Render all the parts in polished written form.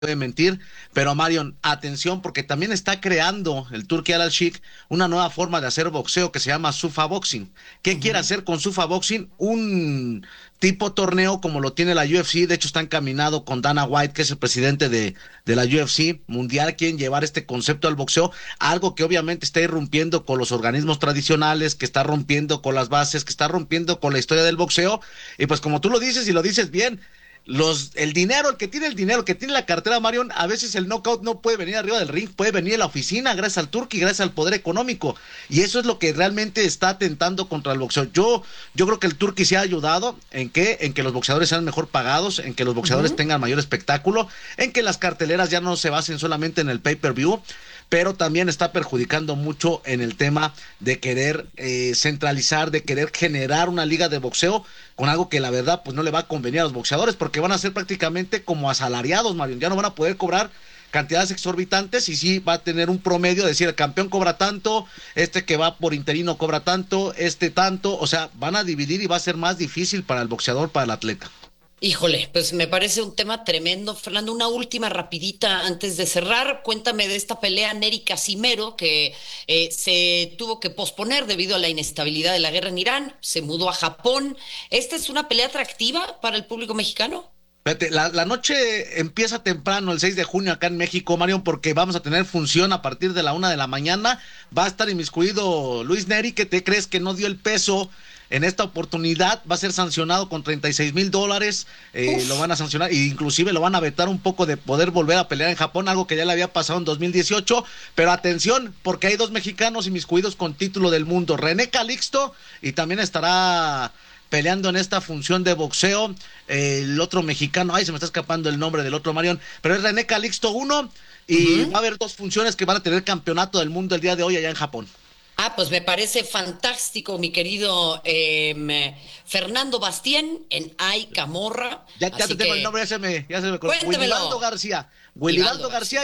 puede mentir, pero Marion, atención, porque también está creando el Turki Al-Sheikh una nueva forma de hacer boxeo que se llama Sufa Boxing. ¿Qué quiere Ujú. hacer con Sufa Boxing? Un tipo torneo como lo tiene la UFC, de hecho está encaminado con Dana White, que es el presidente de la UFC mundial, quieren llevar este concepto al boxeo, algo que obviamente está irrumpiendo con los organismos tradicionales, que está rompiendo con las bases, que está rompiendo con la historia del boxeo, y pues como tú lo dices y lo dices bien, el dinero, el dinero, el que tiene la cartera, Marion, a veces el knockout no puede venir arriba del ring, puede venir a la oficina gracias al Turqui, gracias al poder económico. Y eso es lo que realmente está atentando contra el boxeo. Yo creo que el Turqui se ha ayudado en qué, en que los boxeadores sean mejor pagados, en que los boxeadores Ujú. tengan mayor espectáculo, en que las carteleras ya no se basen solamente en el pay-per-view, pero también está perjudicando mucho en el tema de querer centralizar, de querer generar una liga de boxeo con algo que la verdad pues no le va a convenir a los boxeadores porque van a ser prácticamente como asalariados, Mario, ya no van a poder cobrar cantidades exorbitantes y sí va a tener un promedio, decir, el campeón cobra tanto, este que va por interino cobra tanto, este tanto, o sea, van a dividir y va a ser más difícil para el boxeador, para el atleta. Híjole, pues me parece un tema tremendo. Fernando, una última rapidita antes de cerrar. Cuéntame de esta pelea Nery Casimero que se tuvo que posponer debido a la inestabilidad de la guerra en Irán. Se mudó a Japón. ¿Esta es una pelea atractiva para el público mexicano? Fíjate, la noche empieza temprano, el 6 de junio acá en México, Mario, porque vamos a tener función a partir de la 1 de la mañana. Va a estar inmiscuido Luis Neri, que te crees que no dio el peso en esta oportunidad. Va a ser sancionado con $36,000. Lo Uf. van a sancionar e inclusive lo van a vetar un poco de poder volver a pelear en Japón, algo que ya le había pasado en 2018. Pero atención, porque hay dos mexicanos inmiscuidos con título del mundo, René Calixto, y también estará peleando en esta función de boxeo. El otro mexicano, ay, se me está escapando el nombre del otro Marión, pero es René Calixto uno, y Ujú. va a haber dos funciones que van a tener campeonato del mundo el día de hoy allá en Japón. Ah, pues me parece fantástico, mi querido Fernando Bastien en Ay Camorra. Ya te Así tengo el que nombre, ya se me acordó. Willibaldo cuéntemelo, García. Ibaldo Willibaldo García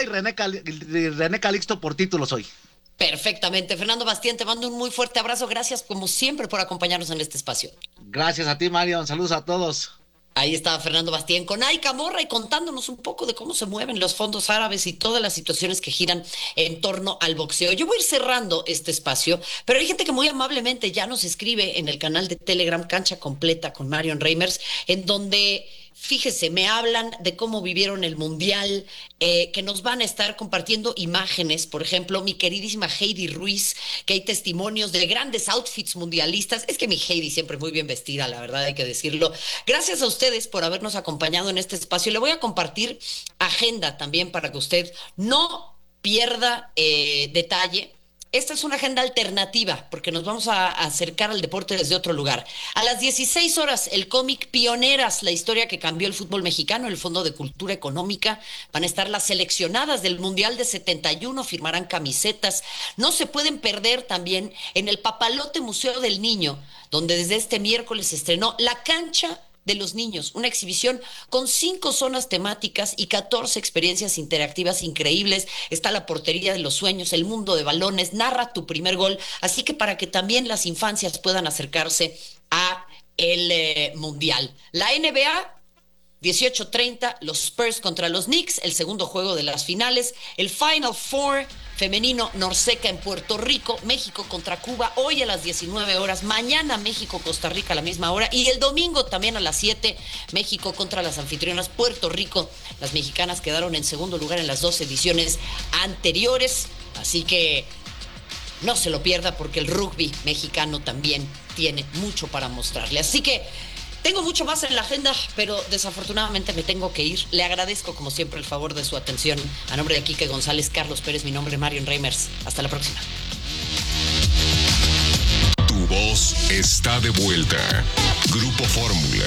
García. y René Calixto por títulos hoy. Perfectamente. Fernando Bastien, te mando un muy fuerte abrazo. Gracias, como siempre, por acompañarnos en este espacio. Gracias a ti, Marion. Saludos a todos. Ahí estaba Fernando Bastien con Ay Camorra y contándonos un poco de cómo se mueven los fondos árabes y todas las situaciones que giran en torno al boxeo. Yo voy a ir cerrando este espacio, pero hay gente que muy amablemente ya nos escribe en el canal de Telegram Cancha Completa con Marion Reimers, en donde, fíjese, me hablan de cómo vivieron el Mundial, que nos van a estar compartiendo imágenes, por ejemplo, mi queridísima Heidi Ruiz, que hay testimonios de grandes outfits mundialistas. Es que mi Heidi siempre muy bien vestida, la verdad hay que decirlo. Gracias a ustedes por habernos acompañado en este espacio. Le voy a compartir agenda también para que usted no pierda detalle. Esta es una agenda alternativa porque nos vamos a acercar al deporte desde otro lugar. A las 16 horas, el cómic Pioneras, la historia que cambió el fútbol mexicano, el Fondo de Cultura Económica. Van a estar las seleccionadas del Mundial de 71, firmarán camisetas. No se pueden perder también en el Papalote Museo del Niño, donde desde este miércoles se estrenó La Cancha de los Niños, una exhibición con 5 zonas temáticas y 14 experiencias interactivas increíbles. Está la portería de los sueños, el mundo de balones, narra tu primer gol, así que para que también las infancias puedan acercarse a el Mundial. La NBA 18:30, los Spurs contra los Knicks, el segundo juego de las finales. El Final Four femenino Norseca en Puerto Rico, México contra Cuba, hoy a las 19 horas, mañana México-Costa Rica a la misma hora, y el domingo también a las 7, México contra las anfitrionas Puerto Rico. Las mexicanas quedaron en segundo lugar en las dos ediciones anteriores, así que no se lo pierda porque el rugby mexicano también tiene mucho para mostrarle. Así que tengo mucho más en la agenda, pero desafortunadamente me tengo que ir. Le agradezco, como siempre, el favor de su atención. A nombre de Quique González, Carlos Pérez, mi nombre es Marion Reimers. Hasta la próxima. Tu voz está de vuelta. Grupo Fórmula.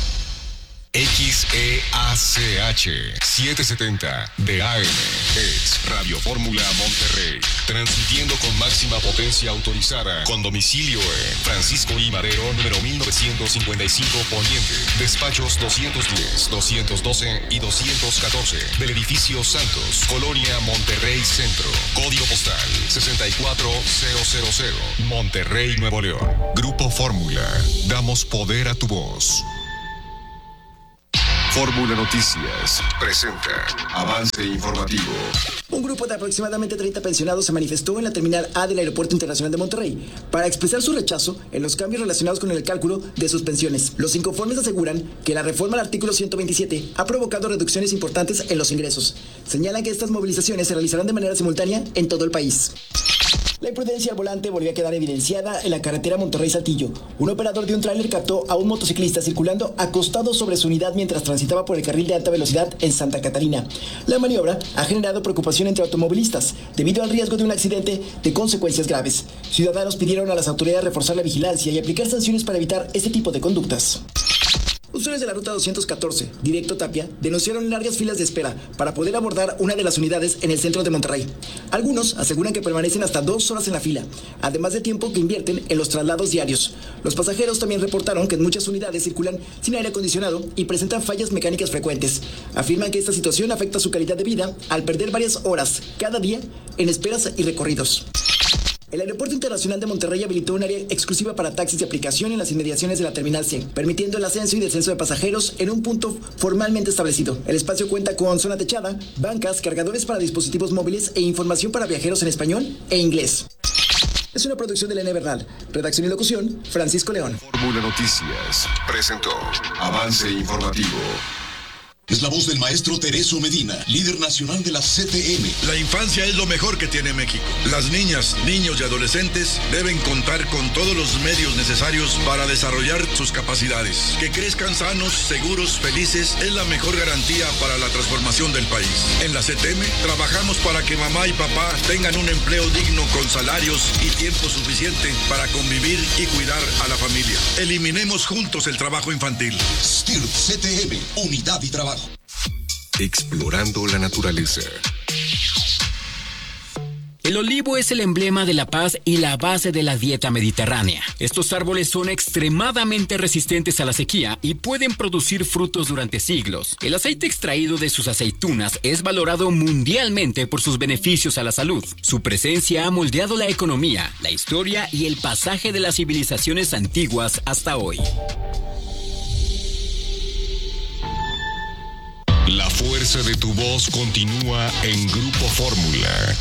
XEACH 770 de AM es Radio Fórmula Monterrey, transmitiendo con máxima potencia autorizada, con domicilio en Francisco I. Madero, número 1955 Poniente, despachos 210, 212 y 214 del edificio Santos, Colonia Monterrey Centro, código postal 64000, Monterrey, Nuevo León. Grupo Fórmula, damos poder a tu voz. Fórmula Noticias presenta Avance Informativo. Un grupo de aproximadamente 30 pensionados se manifestó en la terminal A del Aeropuerto Internacional de Monterrey para expresar su rechazo en los cambios relacionados con el cálculo de sus pensiones. Los inconformes aseguran que la reforma al artículo 127 ha provocado reducciones importantes en los ingresos. Señalan que estas movilizaciones se realizarán de manera simultánea en todo el país. La imprudencia al volante volvió a quedar evidenciada en la carretera Monterrey-Saltillo. Un operador de un tráiler captó a un motociclista circulando acostado sobre su unidad mientras transitaba por el carril de alta velocidad en Santa Catarina. La maniobra ha generado preocupación entre automovilistas debido al riesgo de un accidente de consecuencias graves. Ciudadanos pidieron a las autoridades reforzar la vigilancia y aplicar sanciones para evitar este tipo de conductas. Usuarios de la ruta 214, directo Tapia, denunciaron largas filas de espera para poder abordar una de las unidades en el centro de Monterrey. Algunos aseguran que permanecen hasta 2 horas en la fila, además de tiempo que invierten en los traslados diarios. Los pasajeros también reportaron que en muchas unidades circulan sin aire acondicionado y presentan fallas mecánicas frecuentes. Afirman que esta situación afecta su calidad de vida al perder varias horas cada día en esperas y recorridos. El Aeropuerto Internacional de Monterrey habilitó un área exclusiva para taxis de aplicación en las inmediaciones de la Terminal 100, permitiendo el ascenso y descenso de pasajeros en un punto formalmente establecido. El espacio cuenta con zona techada, bancas, cargadores para dispositivos móviles e información para viajeros en español e inglés. Es una producción de Elena Bernal. Redacción y locución, Francisco León. Fórmula Noticias presentó Avance Informativo. Es la voz del maestro Tereso Medina, líder nacional de la CTM. La infancia es lo mejor que tiene México. Las niñas, niños y adolescentes deben contar con todos los medios necesarios para desarrollar sus capacidades. Que crezcan sanos, seguros, felices es la mejor garantía para la transformación del país. En la CTM trabajamos para que mamá y papá tengan un empleo digno con salarios y tiempo suficiente para convivir y cuidar a la familia. Eliminemos juntos el trabajo infantil. STIRT CTM, unidad y trabajo. Explorando la naturaleza. El olivo es el emblema de la paz y la base de la dieta mediterránea. Estos árboles son extremadamente resistentes a la sequía y pueden producir frutos durante siglos. El aceite extraído de sus aceitunas es valorado mundialmente por sus beneficios a la salud. Su presencia ha moldeado la economía, la historia y el pasaje de las civilizaciones antiguas hasta hoy. La fuerza de tu voz continúa en Grupo Fórmula.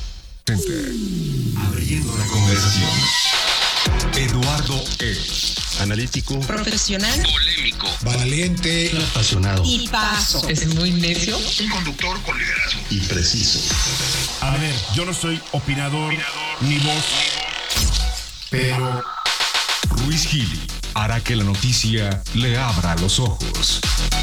Abriendo la conversación. Eduardo E. Analítico. Profesional. Polémico. Valiente. Apasionado. Y paso. Es muy necio. Un conductor con liderazgo. Y preciso. A ver, yo no soy opinador ni voz. Pero Ruiz Gili hará que la noticia le abra los ojos.